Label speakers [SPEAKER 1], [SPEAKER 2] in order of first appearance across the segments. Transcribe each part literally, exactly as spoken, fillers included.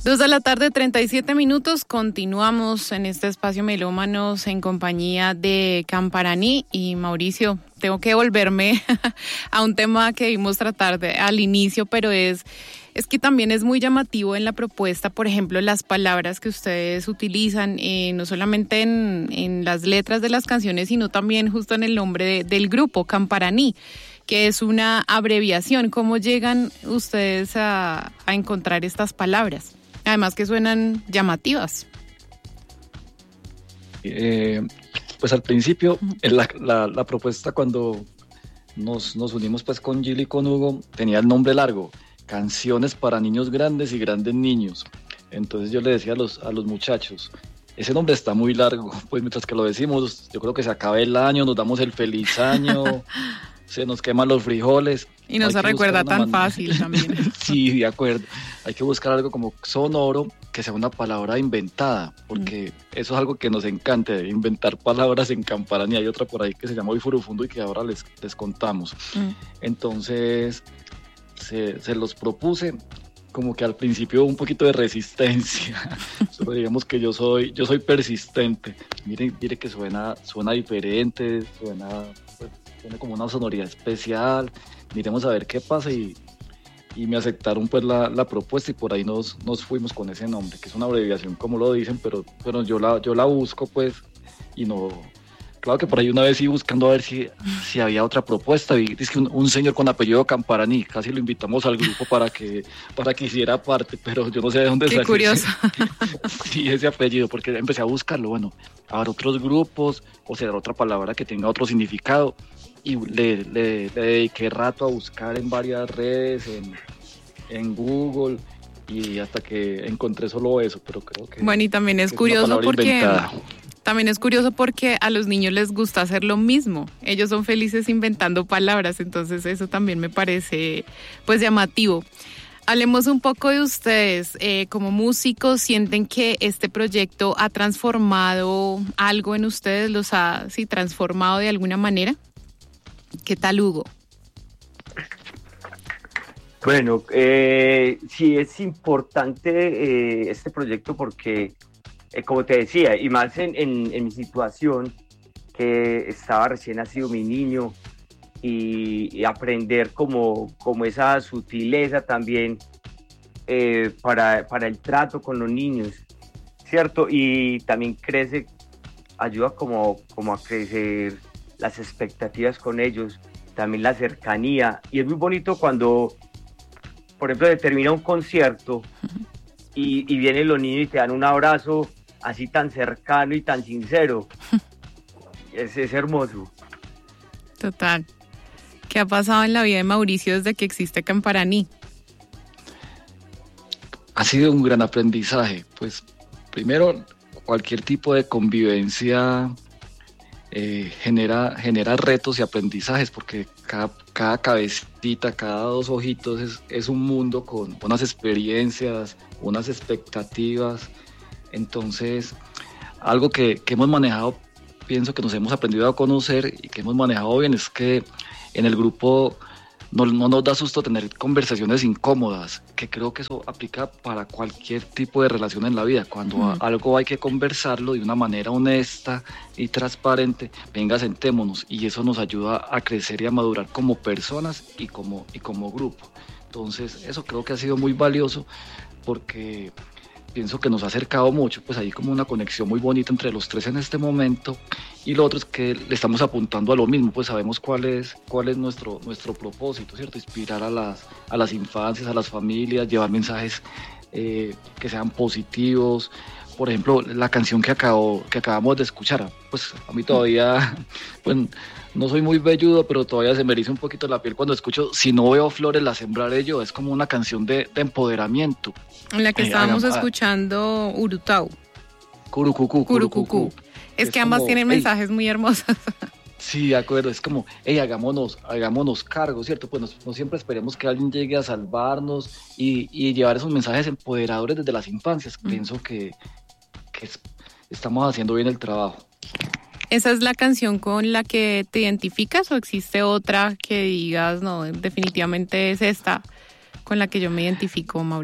[SPEAKER 1] Dos de la tarde, treinta y siete minutos. Continuamos en este espacio Melómanos en compañía de Camparaní y Mauricio. Tengo que volverme a un tema que vimos tratar de, al inicio, pero es, es que también es muy llamativo en la propuesta, por ejemplo, las palabras que ustedes utilizan, eh, no solamente en, en las letras de las canciones, sino también justo en el nombre de, del grupo, Camparaní, que es una abreviación. ¿Cómo llegan ustedes a, a encontrar estas palabras? Además que suenan llamativas.
[SPEAKER 2] Eh, pues al principio, la, la, la propuesta cuando nos, nos unimos pues con Gil y con Hugo, tenía el nombre largo, Canciones para Niños Grandes y Grandes Niños. Entonces yo le decía a los, a los muchachos, ese nombre está muy largo, pues mientras que lo decimos, yo creo que se acaba el año, nos damos el feliz año, se nos queman los frijoles.
[SPEAKER 1] Y no se recuerda tan manera fácil también.
[SPEAKER 2] Sí, de acuerdo. Hay que buscar algo como sonoro, que sea una palabra inventada, porque mm. eso es algo que nos encanta, inventar palabras en Camparaní. Hay otra por ahí que se llama Uifurufundo y que ahora les, les contamos. Mm. Entonces, se, se los propuse, como que al principio un poquito de resistencia. Solo digamos que yo soy, yo soy persistente. Miren, miren que suena, suena diferente, suena, pues, suena como una sonoridad especial. Miremos a ver qué pasa y, y me aceptaron pues la, la propuesta y por ahí nos, nos fuimos con ese nombre, que es una abreviación como lo dicen, pero, pero yo, la, yo la busco pues y no... Claro que por ahí una vez iba buscando a ver si, si había otra propuesta y es que un, un señor con apellido Camparaní, casi lo invitamos al grupo para que, para que hiciera parte, pero yo no sé de dónde salió.
[SPEAKER 1] Qué curioso.
[SPEAKER 2] Sí, ese apellido, porque empecé a buscarlo, bueno, habrá otros grupos o será otra palabra que tenga otro significado. Y le, le, le dediqué rato a buscar en varias redes, en, en Google, y hasta que encontré solo eso, pero creo que...
[SPEAKER 1] Bueno, y también es, es curioso porque... Inventada. También es curioso porque a los niños les gusta hacer lo mismo. Ellos son felices inventando palabras, entonces eso también me parece pues llamativo. Hablemos un poco de ustedes. Eh, como músicos, ¿sienten que este proyecto ha transformado algo en ustedes? ¿Los ha sí, transformado de alguna manera? ¿Qué tal, Hugo?
[SPEAKER 3] Bueno, eh, sí es importante eh, este proyecto porque, eh, como te decía, y más en, en, en mi situación, que estaba recién nacido mi niño, y, y aprender como, como esa sutileza también eh, para, para el trato con los niños, ¿cierto? Y también crece, ayuda como, como a crecer las expectativas con ellos, también la cercanía, y es muy bonito cuando, por ejemplo, se termina un concierto y, y vienen los niños y te dan un abrazo así tan cercano y tan sincero. Es, es hermoso.
[SPEAKER 1] Total. ¿Qué ha pasado en la vida de Mauricio desde que existe Camparaní?
[SPEAKER 2] Ha sido un gran aprendizaje, pues primero cualquier tipo de convivencia Eh, genera, genera retos y aprendizajes porque cada, cada cabecita, cada dos ojitos es, es un mundo con unas experiencias, unas expectativas. Entonces, algo que, que hemos manejado, pienso que nos hemos aprendido a conocer y que hemos manejado bien es que en el grupo no, no nos da susto tener conversaciones incómodas, que creo que eso aplica para cualquier tipo de relación en la vida. Cuando mm. algo hay que conversarlo de una manera honesta y transparente, venga, sentémonos, y eso nos ayuda a crecer y a madurar como personas y como, y como grupo. Entonces eso creo que ha sido muy valioso porque pienso que nos ha acercado mucho, pues hay como una conexión muy bonita entre los tres en este momento, y lo otro es que le estamos apuntando a lo mismo, pues sabemos cuál es, cuál es nuestro, nuestro propósito, ¿cierto? Inspirar a las, a las infancias, a las familias, llevar mensajes eh, que sean positivos. Por ejemplo, la canción que, acabo, que acabamos de escuchar, pues a mí todavía, pues no soy muy velludo, pero todavía se me eriza un poquito la piel cuando escucho Si no veo flores, las sembraré yo. Es como una canción de, de empoderamiento.
[SPEAKER 1] En la que eh, estábamos hagan, escuchando Urutau.
[SPEAKER 2] Curucucú, Curucucú.
[SPEAKER 1] Es, es que ambas como, tienen mensajes hey, muy hermosos.
[SPEAKER 2] Sí, de acuerdo, es como, hey, hagámonos, hagámonos cargo, ¿cierto? Pues no, no siempre esperemos que alguien llegue a salvarnos y, y llevar esos mensajes empoderadores desde las infancias. Mm. Pienso que, que es, estamos haciendo bien el trabajo.
[SPEAKER 1] ¿Esa es la canción con la que te identificas o existe otra que digas, no, definitivamente es esta con la que yo me identifico, Mauricio?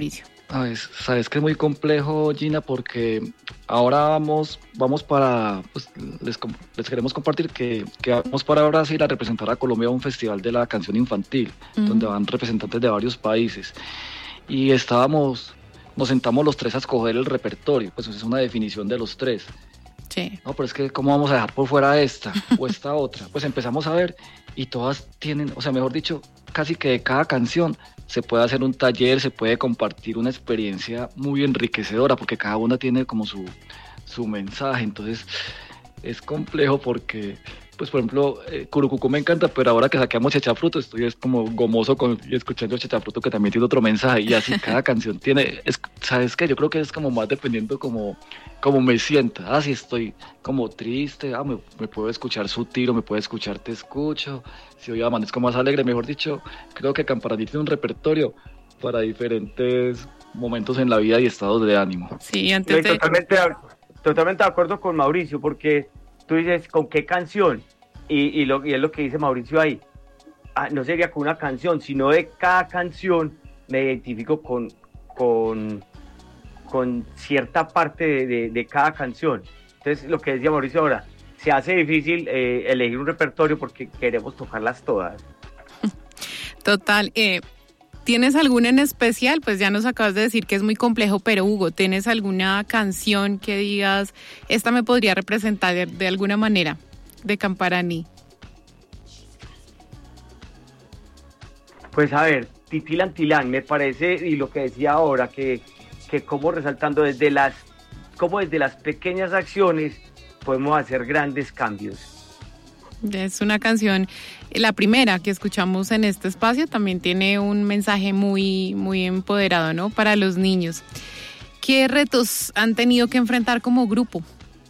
[SPEAKER 2] Sabes, sabes que es muy complejo, Gina, porque ahora vamos, vamos para, pues les, les queremos compartir que, que vamos para Brasil a representar a Colombia a un festival de la canción infantil, uh-huh. donde van representantes de varios países. Y estábamos, nos sentamos los tres a escoger el repertorio, pues es una definición de los tres.
[SPEAKER 1] Sí.
[SPEAKER 2] No, pero es que ¿cómo vamos a dejar por fuera esta o esta otra? Pues empezamos a ver y todas tienen, o sea, mejor dicho, casi que de cada canción se puede hacer un taller, se puede compartir una experiencia muy enriquecedora porque cada una tiene como su, su mensaje. Entonces es complejo porque, pues por ejemplo, eh, Curucucú me encanta, pero ahora que saquemos Chachafruto estoy es como gomoso con, y escuchando Chachafruto que también tiene otro mensaje y así cada canción tiene, es, ¿sabes qué? Yo creo que es como más dependiendo como, como me sienta. Ah, si estoy como triste, ah, me, me puedo escuchar Sutil, me puedo escuchar Te Escucho. Si hoy amanezco más alegre, mejor dicho, creo que Camparaní tiene un repertorio para diferentes momentos en la vida y estados de ánimo.
[SPEAKER 1] Sí, antes de...
[SPEAKER 3] totalmente, totalmente de acuerdo con Mauricio, porque tú dices, ¿con qué canción? Y, y, lo, y es lo que dice Mauricio ahí. Ah, no sería con una canción, sino de cada canción me identifico con, con, con cierta parte de, de, de cada canción. Entonces, lo que decía Mauricio ahora, se hace difícil eh, elegir un repertorio porque queremos tocarlas todas.
[SPEAKER 1] Total. Eh, ¿Tienes alguna en especial? Pues ya nos acabas de decir que es muy complejo, pero Hugo, ¿tienes alguna canción que digas, esta me podría representar de, de alguna manera de Camparaní?
[SPEAKER 3] Pues a ver, Titilan Tilán, me parece, y lo que decía ahora, que, que como resaltando desde las, como desde las pequeñas acciones podemos hacer grandes cambios.
[SPEAKER 1] Es una canción, la primera que escuchamos en este espacio, también tiene un mensaje muy, muy empoderado, ¿no? Para los niños. ¿Qué retos han tenido que enfrentar como grupo?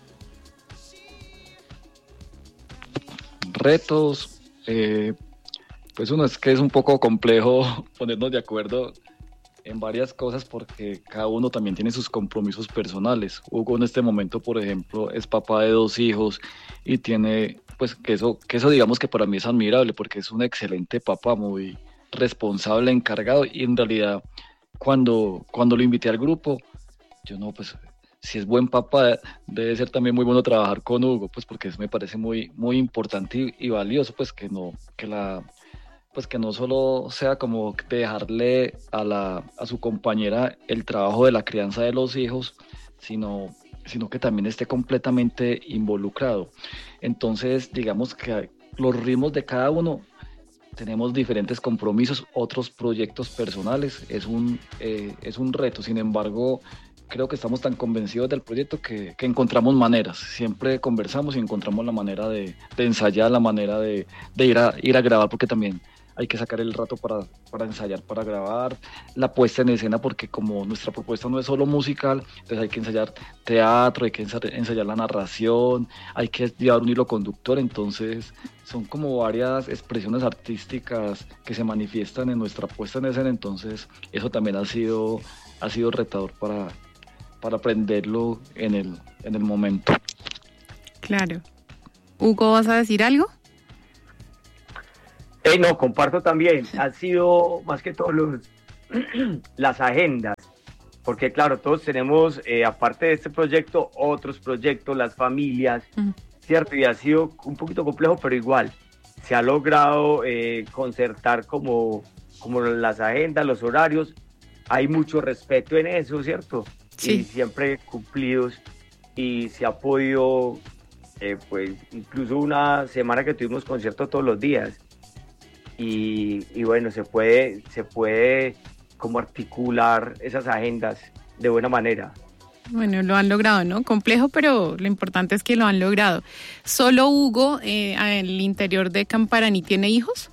[SPEAKER 2] Retos, eh, pues uno es que es un poco complejo ponernos de acuerdo en varias cosas porque cada uno también tiene sus compromisos personales. Hugo en este momento, por ejemplo, es papá de dos hijos y tiene, pues que eso, que eso digamos que para mí es admirable porque es un excelente papá, muy responsable, encargado y en realidad cuando, cuando lo invité al grupo, yo no, pues si es buen papá debe ser también muy bueno trabajar con Hugo, pues porque eso me parece muy, muy importante y, y valioso, pues que no, que la... pues que no solo sea como dejarle a, la, a su compañera el trabajo de la crianza de los hijos, sino, sino que también esté completamente involucrado. Entonces, digamos que los ritmos de cada uno, tenemos diferentes compromisos, otros proyectos personales, es un, eh, es un reto, sin embargo, creo que estamos tan convencidos del proyecto que, que encontramos maneras, siempre conversamos y encontramos la manera de, de ensayar, la manera de, de ir, a, ir a grabar, porque también hay que sacar el rato para, para ensayar, para grabar, la puesta en escena, porque como nuestra propuesta no es solo musical, entonces hay que ensayar teatro, hay que ensayar la narración, hay que llevar un hilo conductor, entonces son como varias expresiones artísticas que se manifiestan en nuestra puesta en escena, entonces eso también ha sido, ha sido retador para, para aprenderlo en el, en el momento.
[SPEAKER 1] Claro. Hugo, ¿vas a decir algo?
[SPEAKER 3] Eh, no, comparto también. Ha sido más que todo los, las agendas, porque claro, todos tenemos, eh, aparte de este proyecto, otros proyectos, las familias, uh-huh. ¿cierto? Y ha sido un poquito complejo, pero igual se ha logrado eh, concertar como, como las agendas, los horarios. Hay mucho respeto en eso, ¿cierto? Sí. Y siempre cumplidos y se ha podido, eh, pues, incluso una semana que tuvimos concierto todos los días. Y, y bueno, se puede, se puede como articular esas agendas de buena manera.
[SPEAKER 1] Bueno, lo han logrado, ¿no? Complejo, pero lo importante es que lo han logrado. ¿Solo Hugo, eh, en el interior de Camparaní, tiene hijos?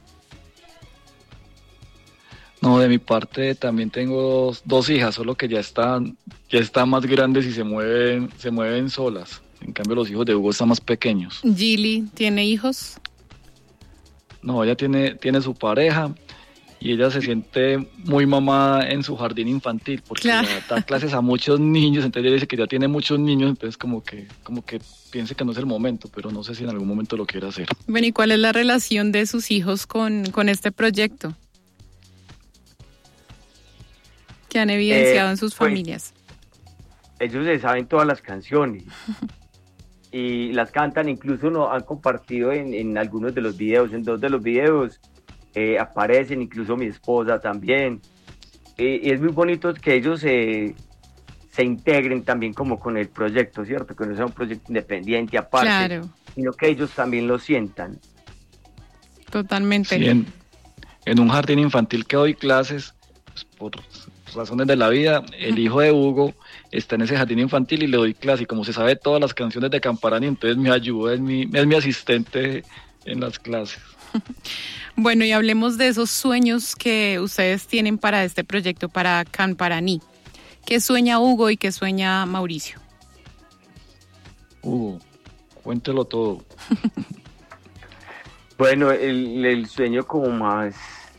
[SPEAKER 2] No, de mi parte también tengo dos, dos hijas, solo que ya están, ya están más grandes y se mueven, se mueven solas. En cambio, los hijos de Hugo están más pequeños.
[SPEAKER 1] ¿Gili tiene hijos?
[SPEAKER 2] No, ella tiene, tiene su pareja y ella se siente muy mamá en su jardín infantil porque claro. da clases a muchos niños, entonces ella dice que ya tiene muchos niños, entonces como que, como que piense que no es el momento, pero no sé si en algún momento lo quiere hacer.
[SPEAKER 1] Bueno, ¿y cuál es la relación de sus hijos con, con este proyecto? Que han evidenciado
[SPEAKER 3] eh,
[SPEAKER 1] en sus
[SPEAKER 3] pues,
[SPEAKER 1] familias.
[SPEAKER 3] Ellos se saben todas las canciones y las cantan, incluso no han compartido en, en algunos de los videos, en dos de los videos eh, aparecen, incluso mi esposa también. Eh, y es muy bonito que ellos eh, se integren también como con el proyecto, ¿cierto? Que no sea un proyecto independiente aparte,
[SPEAKER 1] Claro.
[SPEAKER 3] sino que ellos también lo sientan.
[SPEAKER 1] Totalmente.
[SPEAKER 2] Sí, en, en un jardín infantil que doy clases, pues, por razones de la vida, el hijo de Hugo está en ese jardín infantil y le doy clase, y como se sabe todas las canciones de Camparani, entonces me ayuda, es mi, es mi asistente en las clases.
[SPEAKER 1] Bueno, y hablemos de esos sueños que ustedes tienen para este proyecto, para Camparani. ¿Qué sueña Hugo y qué sueña Mauricio?
[SPEAKER 2] Hugo, cuéntelo todo.
[SPEAKER 3] Bueno, el, el sueño como más,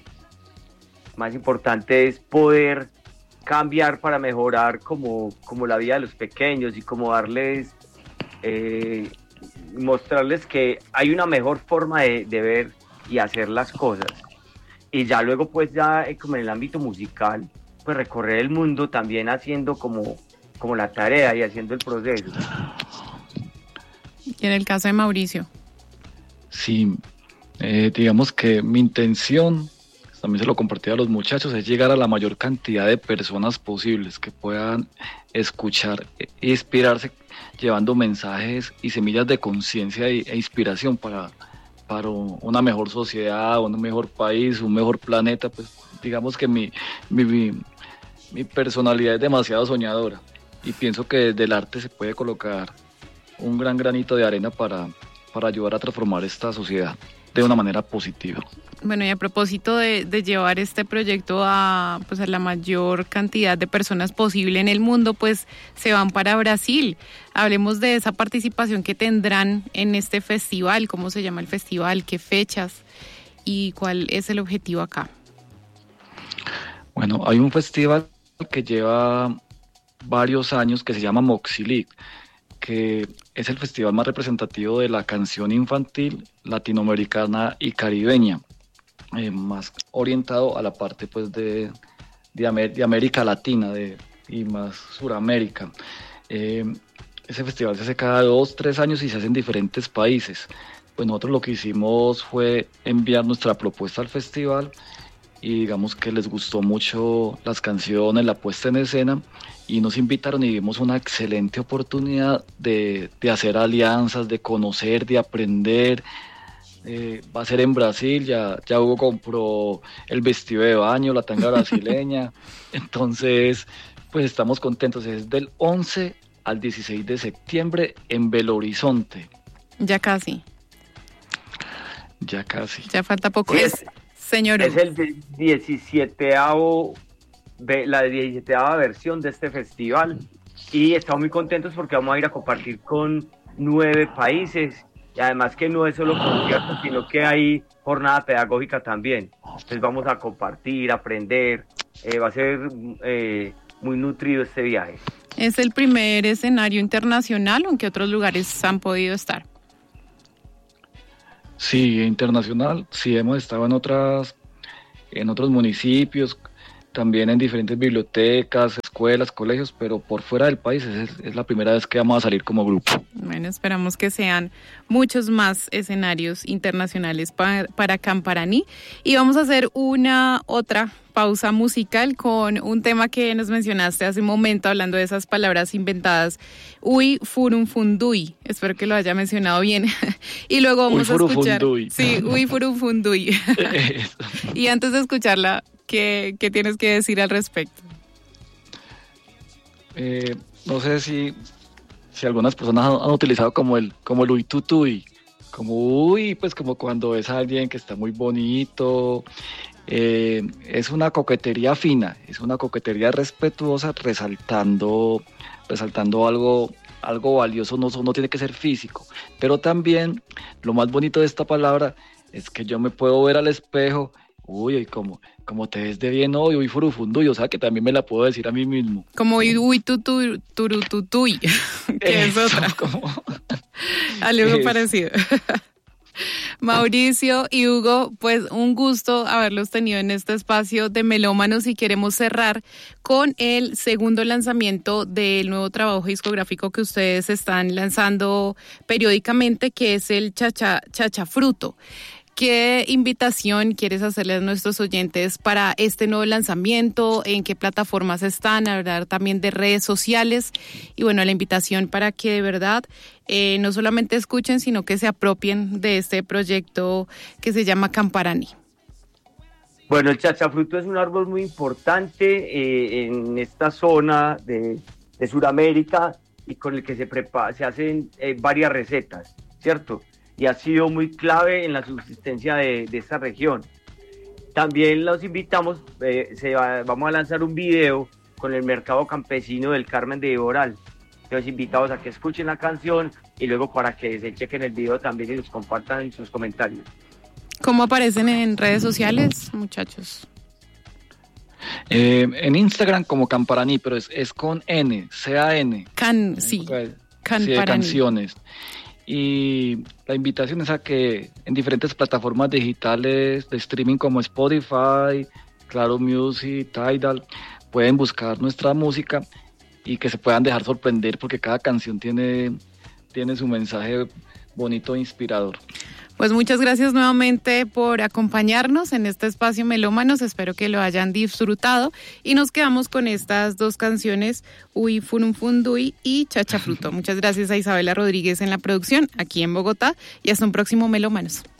[SPEAKER 3] más importante es poder cambiar para mejorar como, como la vida de los pequeños y como darles, eh, mostrarles que hay una mejor forma de, de ver y hacer las cosas. Y ya luego pues ya eh, como en el ámbito musical, pues recorrer el mundo también haciendo como, como la tarea y haciendo el proceso.
[SPEAKER 1] Y en el caso de Mauricio.
[SPEAKER 2] Sí, eh, digamos que mi intención, también se lo compartí a los muchachos, es llegar a la mayor cantidad de personas posibles que puedan escuchar e inspirarse, llevando mensajes y semillas de conciencia e, e inspiración para, para una mejor sociedad, un mejor país, un mejor planeta. Pues digamos que mi, mi, mi, mi personalidad es demasiado soñadora y pienso que desde el arte se puede colocar un gran granito de arena para, para ayudar a transformar esta sociedad de una manera positiva.
[SPEAKER 1] Bueno, y a propósito de, de llevar este proyecto a, pues, a la mayor cantidad de personas posible en el mundo, pues se van para Brasil. Hablemos de esa participación que tendrán en este festival. ¿Cómo se llama el festival? ¿Qué fechas? ¿Y cuál es el objetivo acá?
[SPEAKER 2] Bueno, hay un festival que lleva varios años que se llama Moxilic, que es el festival más representativo de la canción infantil latinoamericana y caribeña, eh, más orientado a la parte pues de, de, Amer- de América Latina de, y más Suramérica. Eh, ese festival se hace cada dos, tres años y se hace en diferentes países. Pues nosotros lo que hicimos fue enviar nuestra propuesta al festival y digamos que les gustó mucho las canciones, la puesta en escena, y nos invitaron y vimos una excelente oportunidad de, de hacer alianzas, de conocer, de aprender. Eh, va a ser en Brasil, ya, ya Hugo compró el vestido de baño, la tanga brasileña, entonces pues estamos contentos. Es del once al dieciséis de septiembre en Belo Horizonte.
[SPEAKER 1] Ya casi.
[SPEAKER 2] Ya casi.
[SPEAKER 1] Ya falta poco.
[SPEAKER 3] Sí,
[SPEAKER 1] es, señor.
[SPEAKER 3] Es el diecisietavo, la diecisietava versión de este festival y estamos muy contentos porque vamos a ir a compartir con nueve países y además que no es solo conciertos, sino que hay jornada pedagógica también. Entonces vamos a compartir, aprender, eh, va a ser eh, muy nutrido este viaje.
[SPEAKER 1] Es el primer escenario internacional, ¿o en qué otros lugares han podido estar?
[SPEAKER 2] Sí, internacional, sí hemos estado en otras, en otros municipios, también en diferentes bibliotecas, escuelas, colegios, pero por fuera del país es, es la primera vez que vamos a salir como grupo.
[SPEAKER 1] Bueno, esperamos que sean muchos más escenarios internacionales pa, para Camparani. Y vamos a hacer una otra pausa musical con un tema que nos mencionaste hace un momento, hablando de esas palabras inventadas. Uy furunfundui, espero que lo haya mencionado bien. Y luego vamos
[SPEAKER 2] uy,
[SPEAKER 1] a escuchar...
[SPEAKER 2] Furufundui.
[SPEAKER 1] Sí, uy furunfundui. Y antes de escucharla, ¿qué, qué tienes que decir al respecto?
[SPEAKER 2] Eh, no sé si, si algunas personas han, han utilizado como el, como el uy tutui, como uy, pues como cuando ves a alguien que está muy bonito. Eh, es una coquetería fina, es una coquetería respetuosa, resaltando, resaltando algo, algo valioso, no, no tiene que ser físico, pero también lo más bonito de esta palabra es que yo me puedo ver al espejo, uy, como, como te ves de bien hoy, uy, furufunduy, o sea que también me la puedo decir a mí mismo.
[SPEAKER 1] Como uy, uy, tutu, turututuy, que es otra.
[SPEAKER 2] Como...
[SPEAKER 1] Algo parecido. Mauricio y Hugo, pues un gusto haberlos tenido en este espacio de Melómanos y queremos cerrar con el segundo lanzamiento del nuevo trabajo discográfico que ustedes están lanzando periódicamente, que es el Chacha, Chachafruto. ¿Qué invitación quieres hacerle a nuestros oyentes para este nuevo lanzamiento? ¿En qué plataformas están? Hablar también de redes sociales. Y bueno, la invitación para que de verdad eh, no solamente escuchen, sino que se apropien de este proyecto que se llama Camparaní.
[SPEAKER 3] Bueno, el chachafruto es un árbol muy importante eh, en esta zona de, de Sudamérica y con el que se, prepara, se hacen eh, varias recetas, ¿cierto? Y ha sido muy clave en la subsistencia de, de esta región. También los invitamos, eh, se va, vamos a lanzar un video con el mercado campesino del Carmen de Iboral. Los invitamos a que escuchen la canción y luego para que se chequen el video también y los compartan en sus comentarios.
[SPEAKER 1] ¿Cómo aparecen en redes sociales, muchachos?
[SPEAKER 2] Eh, en Instagram como Camparaní, pero es, es con N, C A N.
[SPEAKER 1] Can, sí,
[SPEAKER 2] Camparaní. Sí, de canciones. Y la invitación es a que en diferentes plataformas digitales de streaming como Spotify, Claro Music, Tidal, pueden buscar nuestra música y que se puedan dejar sorprender porque cada canción tiene, tiene su mensaje bonito e inspirador.
[SPEAKER 1] Pues muchas gracias nuevamente por acompañarnos en este espacio Melómanos, espero que lo hayan disfrutado y nos quedamos con estas dos canciones, Uy Furunfundui y Chachafruto. Muchas gracias a Isabela Rodríguez en la producción aquí en Bogotá y hasta un próximo Melómanos.